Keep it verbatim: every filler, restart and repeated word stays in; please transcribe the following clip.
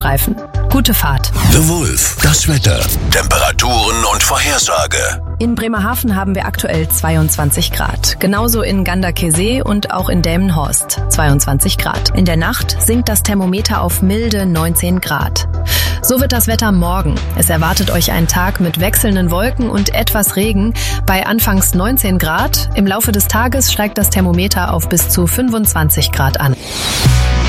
Streifen. Gute Fahrt. The Wolf. Das Wetter, Temperaturen und Vorhersage. In Bremerhaven haben wir aktuell zweiundzwanzig Grad. Genauso in Ganderkesee und auch in Delmenhorst zweiundzwanzig Grad. In der Nacht sinkt das Thermometer auf milde neunzehn Grad. So wird das Wetter morgen. Es erwartet euch ein Tag mit wechselnden Wolken und etwas Regen bei anfangs neunzehn Grad. Im Laufe des Tages steigt das Thermometer auf bis zu fünfundzwanzig Grad an.